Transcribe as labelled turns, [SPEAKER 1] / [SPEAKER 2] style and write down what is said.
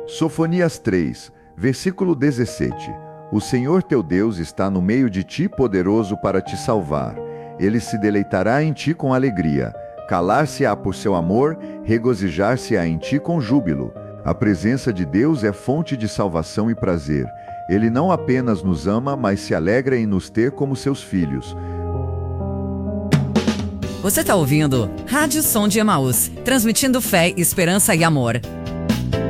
[SPEAKER 1] Sofonias 3, versículo 17. O Senhor teu Deus está no meio de ti, poderoso para te salvar. Ele se deleitará em ti com alegria. Calar-se-á por seu amor, regozijar-se-á em ti com júbilo. A presença de Deus é fonte de salvação e prazer. Ele não apenas nos ama, mas se alegra em nos ter como seus filhos.
[SPEAKER 2] Você está ouvindo Rádio Som de Emaús, transmitindo fé, esperança e amor.